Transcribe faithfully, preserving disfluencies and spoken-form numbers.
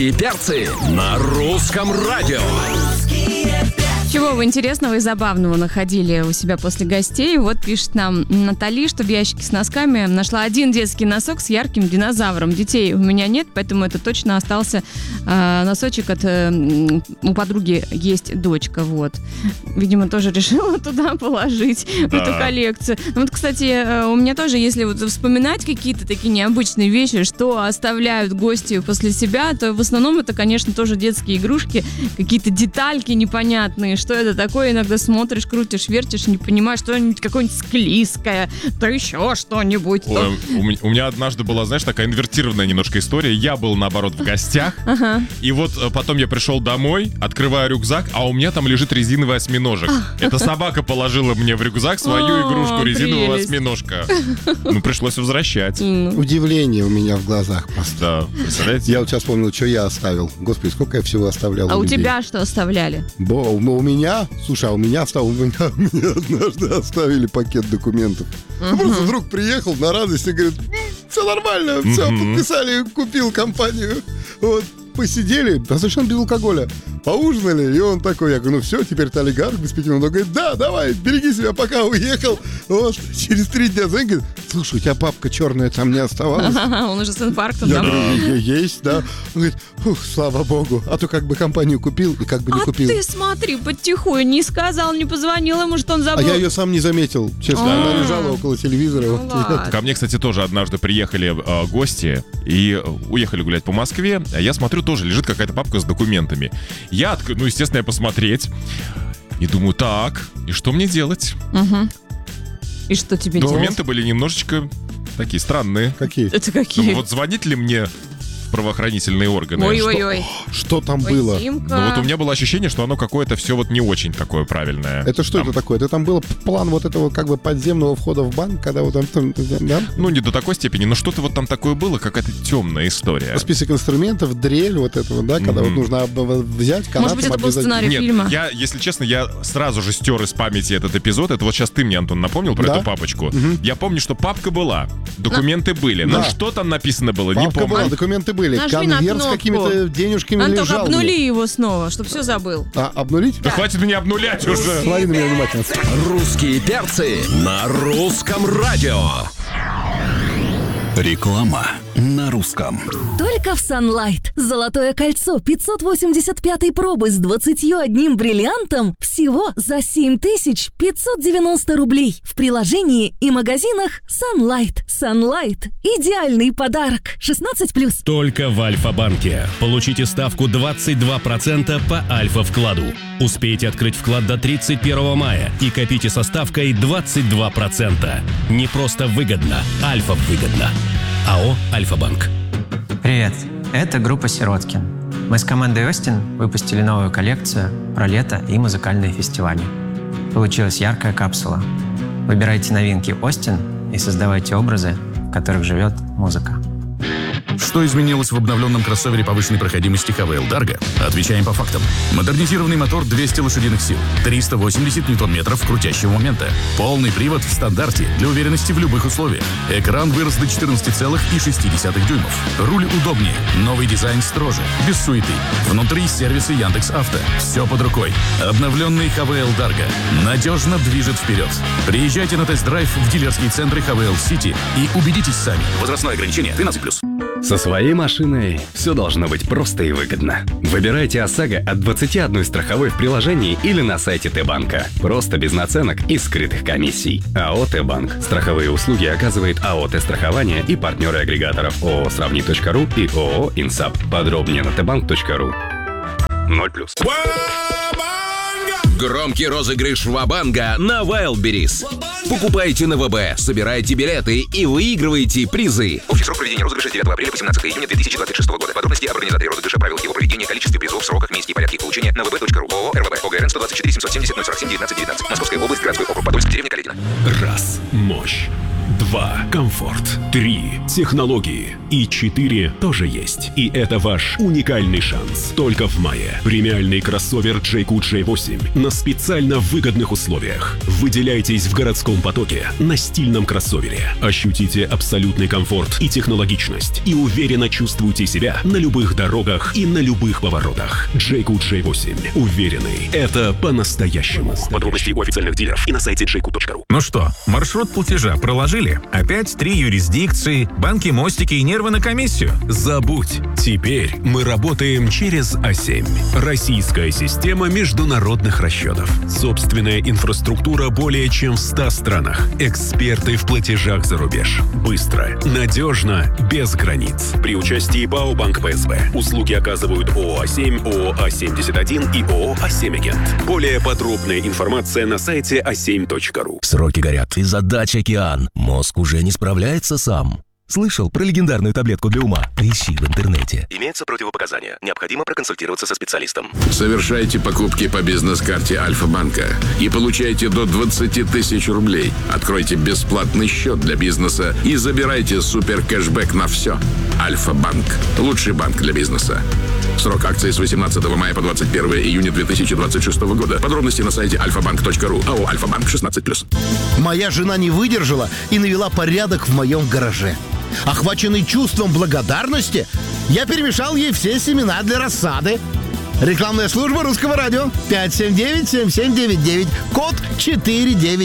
И перцы на русском радио. Чего вы интересного и забавного находили у себя после гостей? Вот пишет нам Натали, что в ящике с носками нашла один детский носок с ярким динозавром. Детей у меня нет, поэтому это точно остался э, носочек от... Э, у подруги есть дочка, вот. Видимо, тоже решила туда положить, да, в эту коллекцию. Ну, вот, кстати, э, у меня тоже, если вот вспоминать какие-то такие необычные вещи, что оставляют гости после себя, то в основном это, конечно, тоже детские игрушки, какие-то детальки непонятные, что это такое, иногда смотришь, крутишь, вертишь, не понимаешь, что-нибудь какое-нибудь склизкое, то еще что-нибудь. Ой, то... у, меня, у меня однажды была, знаешь, такая инвертированная немножко история. Я был, наоборот, в гостях, ага. И вот потом я пришел домой, открываю рюкзак, а у меня там лежит резиновый осьминожек. Эта собака положила мне в рюкзак свою игрушку, резинового осьминожка. Ну, пришлось возвращать. Удивление у меня в глазах. Да, представляете? Я вот сейчас вспомнил, что я оставил. Господи, сколько я всего оставлял. А у тебя что оставляли? Бо, у меня, слушай, а у меня, остав... у меня, у меня однажды оставили пакет документов. Uh-huh. Просто друг приехал на радость и говорит, все нормально, uh-huh. все, подписали, купил компанию. Вот, посидели, а совершенно без алкоголя. Поужинали, и он такой, я говорю, ну все, теперь ты олигарх без пяти минут. Он говорит, да, давай, береги себя, пока уехал. Вот, через три дня звонит, говорит, слушай, у тебя папка черная там не оставалась. Он уже с инфарктом. Я говорю, есть, да. Он говорит, фух, слава богу, а то как бы компанию купил и как бы не а купил. А ты смотри, потихоньку, не сказал, не позвонил ему, что он забыл. А я ее сам не заметил, честно, А-а-а. она лежала около телевизора. Ну, вот. Ко мне, кстати, тоже однажды приехали э, гости и уехали гулять по Москве. А я смотрю, тоже лежит какая-то папка с документами. Я, ну, естественно, я посмотреть. И думаю, так, и что мне делать? Угу. И что тебе делать? Документы были немножечко такие странные. Какие? Это какие? Думаю, вот звонить ли мне в правоохранительные органы? Ой-ой-ой. Что, что там Ой, было? Симка. Ну вот у меня было ощущение, что оно какое-то все вот не очень такое правильное. Это что там... это такое? Это там был план вот этого как бы подземного входа в банк, когда вот там, да? Ну не до такой степени, но что-то вот там такое было, какая-то темная история. Список инструментов, дрель вот этого, да, когда mm-hmm. вот нужно взять канатом. Может быть, это был сценарий Нет, фильма? я, если честно, я сразу же стер из памяти этот эпизод. Это вот сейчас ты мне, Антон, напомнил про да? эту папочку. Mm-hmm. Я помню, что папка была, документы но... были, но да. что там написано было, папка не помню. Была, документы были, Нажми конверт с какими-то денежками Антон, лежал. обнули его снова, чтобы все забыл. А, обнулить? Да, да хватит меня обнулять уже. Смотри на меня внимательно. Русские перцы на русском радио. Реклама на русском. Только в Sunlight. Золотое кольцо пятьсот восемьдесят пятой пробы с двадцатью одним бриллиантом всего за семь тысяч пятьсот девяносто рублей. В приложении и магазинах Sunlight. Sunlight. Идеальный подарок. шестнадцать плюс. Только в Альфа-банке. Получите ставку двадцать два процента по Альфа-вкладу. Успейте открыть вклад до тридцать первого мая и копите со ставкой двадцать два процента. Не просто выгодно, Альфа выгодно. АО «Альфа-банк». Привет, это группа «Сироткин». Мы с командой Остин выпустили новую коллекцию про лето и музыкальные фестивали. Получилась яркая капсула. Выбирайте новинки Остин и создавайте образы, в которых живет музыка. Что изменилось в обновленном кроссовере повышенной проходимости эйч ви эл Dargo? Отвечаем по фактам. Модернизированный мотор двести лошадиных сил, триста восемьдесят ньютон-метров крутящего момента, полный привод в стандарте для уверенности в любых условиях. Экран вырос до четырнадцати целых шести десятых дюймов. Руль удобнее, новый дизайн строже, без суеты. Внутри сервисы Яндекс.Авто. Все под рукой. Обновленный эйч ви эл Dargo надежно движет вперед. Приезжайте на тест-драйв в дилерские центры эйч ви эл City и убедитесь сами. Возрастное ограничение тринадцать плюс. Со своей машиной все должно быть просто и выгодно. Выбирайте ОСАГО от двадцати одной страховой в приложении или на сайте Т-банка. Просто без наценок и скрытых комиссий. АО Т-банк. Страховые услуги оказывает АО Т-страхование и партнеры агрегаторов ООО Сравни точка ру и ООО Инсап. Подробнее на тбанк точка ру. ноль плюс. Громкий розыгрыш Ва-банга на Wildberries. Покупайте на ВБ, собирайте билеты и выигрывайте призы. Общий срок проведения розыгрыша с девятого апреля по семнадцатого июня две тысячи двадцать шестого года. Подробности об организаторе розыгрыша, правилах его проведения, количестве призов, сроках, месте и порядке их получения на вэ бэ точка ру. ООО РВБ. ОГРН сто двадцать четыре семьсот семьдесят ноль сорок семь девятнадцать девятнадцать. Московская область, городской округ Подольск, деревня Каледино. Раз. Мощь. Два. Комфорт. Три. Технологии. И четыре тоже есть. И это ваш уникальный шанс. Только в мае. Премиальный кроссовер джей кью джей восемь на специально выгодных условиях. Выделяйтесь в городском потоке на стильном кроссовере. Ощутите абсолютный комфорт и технологичность. И уверенно чувствуйте себя на любых дорогах и на любых поворотах. джей кью джей восемь. Уверенный. Это по-настоящему. Подробности у официальных дилеров и на сайте джей кью точка ру. Ну что, маршрут платежа проложили? Опять три юрисдикции, банки, мостики и нервы на комиссию? Забудь. Теперь мы работаем через а семь. Российская система международных расчетов. Собственная инфраструктура более чем в ста странах. Эксперты в платежах за рубеж. Быстро, надежно, без границ. При участии ПАО Банк ПСБ. Услуги оказывают ООО а семь, ООО а семьдесят один и ООО а семь Агент. Более подробная информация на сайте а семь точка ру. Сроки горят. И задач океан. Мозг уже не справляется сам. Слышал про легендарную таблетку для ума? Поищи в интернете. Имеются противопоказания. Необходимо проконсультироваться со специалистом. Совершайте покупки по бизнес-карте Альфа-банка и получайте до двадцать тысяч рублей. Откройте бесплатный счет для бизнеса и забирайте супер кэшбэк на все. Альфа-банк. Лучший банк для бизнеса. Срок акции с восемнадцатого мая по двадцать первое июня две тысячи двадцать шестого года. Подробности на сайте альфа банк точка ру. АО «Альфа-банк» шестнадцать плюс. Моя жена не выдержала и навела порядок в моем гараже. Охваченный чувством благодарности, я перемешал ей все семена для рассады. Рекламная служба Русского радио. пять семь девять семь семь девять девять. Код четыре девять.